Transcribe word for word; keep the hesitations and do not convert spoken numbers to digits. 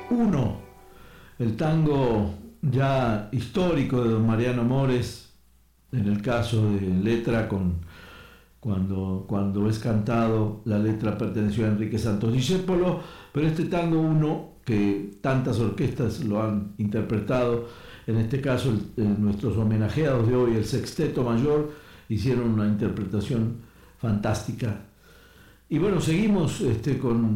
uno, el tango ya histórico de don Mariano Mores, en el caso de letra, con, cuando, cuando es cantado, la letra perteneció a Enrique Santos Discépolo, pero este tango uno, que tantas orquestas lo han interpretado, en este caso el, el, nuestros homenajeados de hoy, el Sexteto Mayor, hicieron una interpretación fantástica. Y bueno, seguimos este, con